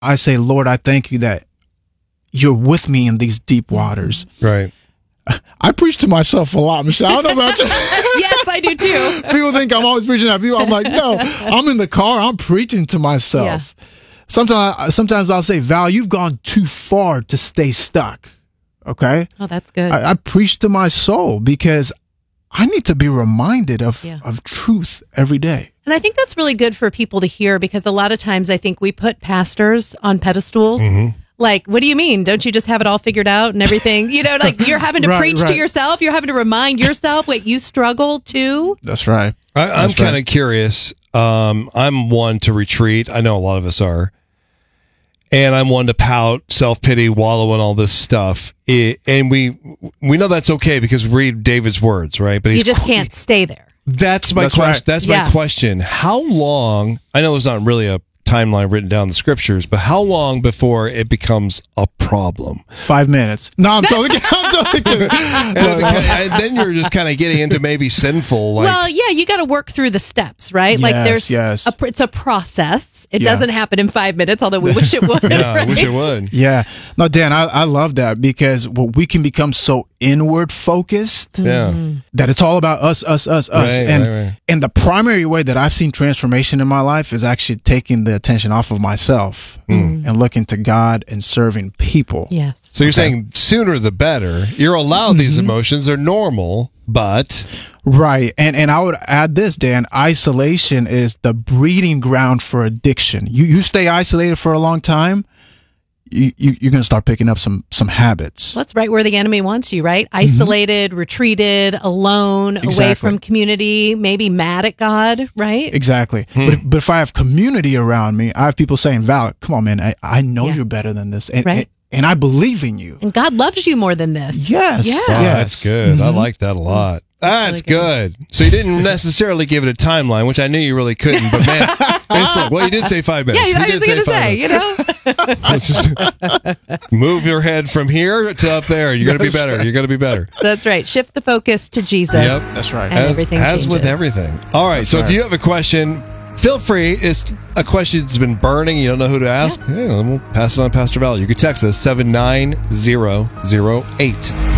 I say, Lord, I thank you that you're with me in these deep waters. Right. I preach to myself a lot, Michelle. I don't know about you. Yes, I do too. People think I'm always preaching at people. I'm like, no, I'm in the car. I'm preaching to myself. Yeah. Sometimes I'll say, Val, you've gone too far to stay stuck. Okay? Oh, that's good. I preach to my soul because I need to be reminded of truth every day. And I think that's really good for people to hear, because a lot of times I think we put pastors on pedestals. Like, what do you mean? Don't you just have it all figured out and everything? You know, like you're having to preach to yourself. You're having to remind yourself, wait, you struggle too? That's right. I'm kind of curious. I'm one to retreat. I know a lot of us are. And I'm one to pout, self-pity, wallow in all this stuff. And we know that's okay because we read David's words, right? But you just can't stay there. That's my question. Right. That's my question. How long, I know there's not really a timeline written down in the scriptures, but how long before it becomes a problem? 5 minutes. No, I'm totally kidding. And then you're just kind of getting into maybe sinful. Well, yeah, you got to work through the steps, right? Yes, like there's it's a process. It doesn't happen in 5 minutes, although we wish it would. Yeah, right? I wish it would. Yeah. No, Dan, I love that because we can become so inward focused that it's all about us. Right. And the primary way that I've seen transformation in my life is actually taking the attention off of myself and looking to God and serving people. Yes. So you're saying sooner the better. You're allowed these emotions. They're normal, but... Right. And I would add this, Dan, isolation is the breeding ground for addiction. You stay isolated for a long time, you're going to start picking up some habits. Well, that's right where the enemy wants you, right? Isolated, retreated, alone, away from community, maybe mad at God, right? Exactly. But if I have community around me, I have people saying, Val, come on, man, I know you're better than this. And I believe in you. And God loves you more than this. Yes. Yeah. Wow, that's good. I like that a lot. That's really good. So you didn't necessarily give it a timeline, which I knew you really couldn't. But man, it's like, well, you did say 5 minutes. Yeah, I was going to say, you know. Just move your head from here to up there. You're going to be better. You're going to be better. That's right. Shift the focus to Jesus. Yep, that's right. And everything changes. As with everything. All right. So if you have a question, feel free. It's a question that's been burning. You don't know who to ask. Yeah, we'll pass it on to Pastor Val. You can text us 79008.